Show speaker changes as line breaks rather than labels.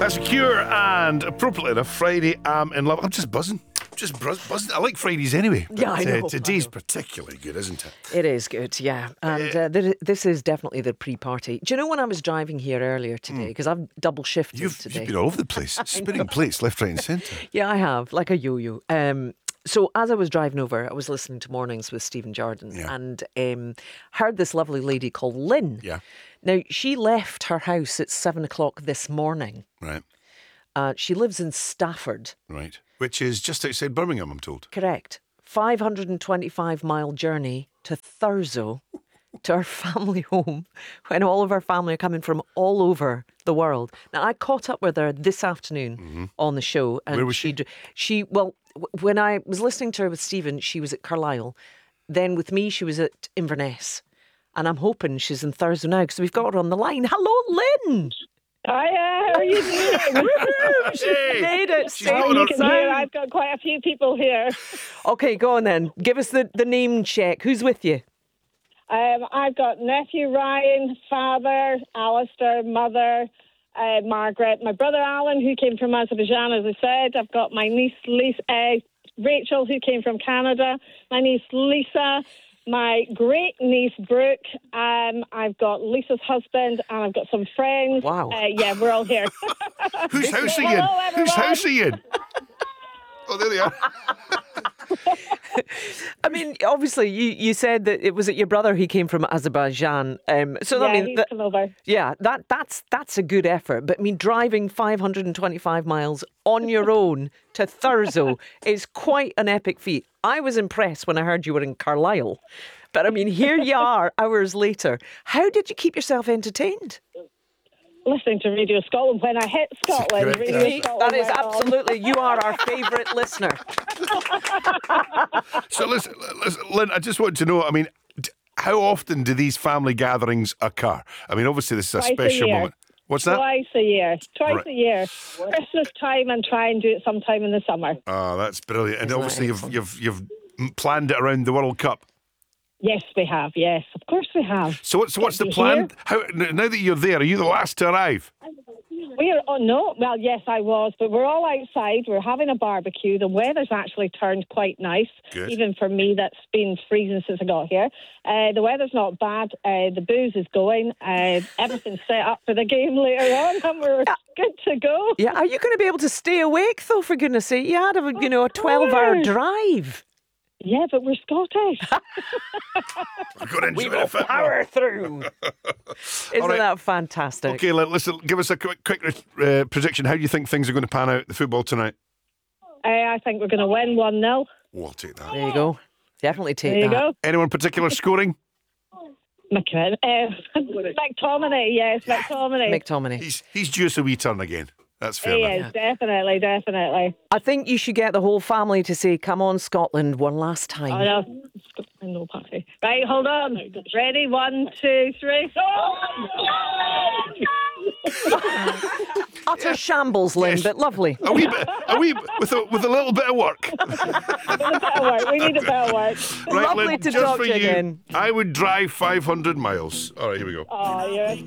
That's Cure, and appropriately enough, Friday, I'm in love. I'm just buzzing. Just buzzing. I like Fridays anyway. But,
Yeah, I know.
today's particularly good, isn't it?
It is good, yeah. And this is definitely the pre-party. Do you know when I was driving here earlier today, because I've double shifted today.
You've been all over the place, spinning plates left, right and centre.
Yeah, I have, like a yo-yo. So as I was driving over, I was listening to Mornings with Stephen Jordan and heard this lovely lady called Lynn.
Yeah.
Now, she left her house at 7 o'clock this morning.
Right.
She lives in Stafford.
Right. Which is just outside Birmingham, I'm told.
Correct. 525-mile journey to Thurso, to her family home, when all of her family are coming from all over the world. Now, I caught up with her this afternoon on the show. And
where was she?
When I was listening to her with Stephen, she was at Carlisle. Then with me, she was at Inverness. And I'm hoping she's in Thurso now because we've got her on the line. Hello, Lynn.
Hiya, how are you doing?
She's made it.
You can hear I've got quite a few people here.
Okay, go on then. Give us the name check. Who's with you?
I've got nephew Ryan, father, Alistair, mother, Margaret, my brother Alan, who came from Azerbaijan, as I said. I've got my niece Rachel, who came from Canada, my niece Lisa, my great niece Brooke, I've got Lisa's husband, and I've got some friends.
Wow.
Yeah, we're all here.
Whose house are you in?
Hello, everyone.
Whose house are you in? Oh, there they are.
I mean, obviously, you said that it was at your brother who came from Azerbaijan. I mean,
he's come over.
Yeah, that's a good effort. But I mean, driving 525 miles on your own to Thurso is quite an epic feat. I was impressed when I heard you were in Carlisle. But I mean, here you are hours later. How did you keep yourself entertained?
Listening to Radio Scotland when I hit Scotland. Radio Scotland
That is
went on.
absolutely, you are our favourite listener.
So listen, Lynn, I just want to know, I mean, how often do these family gatherings occur? I mean, obviously this is a
Twice a
special
year.
moment. What's that?
Twice a year.
Right.
A year. Christmas time, and try and do it sometime in the summer.
Oh, that's brilliant. And
Isn't that
obviously
excellent?
you've planned it around the World Cup.
Yes, we have. Yes, of course we have.
So what's the
you
plan? Now that you're there, are you the last to arrive?
No. Well, yes, I was, but we're all outside. We're having a barbecue. The weather's actually turned quite nice,
Good.
even for me that's been freezing since I got here. The weather's not bad. The booze is going. Everything's set up for the game later on, and we're good to go.
Yeah, are you going to be able to stay awake though? For goodness' sake, you had a 12-hour drive.
Yeah, but we're Scottish.
We've got into
We
it
will
a bit
power
more.
through. Isn't
right.
that fantastic?
Okay, listen, give us a quick prediction. How do you think things are going to pan out, the football tonight?
I think we're going to win 1-0.
We'll take that.
There you go. Definitely take
There you
that.
go.
Anyone particular scoring?
McTominay, yes, McTominay.
McTominay.
He's due us a wee turn again. That's fair
He
enough.
is, definitely.
I think you should get the whole family to say, "Come on, Scotland, one last time."
Oh, no. No party. Right, hold on. Ready? 1, 2, 3.
Utter shambles, Lynn, but lovely.
A wee bit, with a little bit of work.
We need a bit of work.
Right,
Lovely
Lynn,
to
just
talk
for
to you again.
I would drive 500 miles. All right, here we go.
Oh, you're a